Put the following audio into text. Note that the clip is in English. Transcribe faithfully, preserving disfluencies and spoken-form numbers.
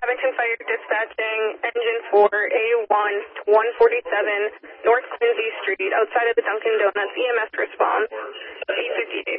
Abington Fire dispatching engine four A one to one forty-seven North Quincy Street outside of the Dunkin' Donuts. E M S response eight fifty-eight.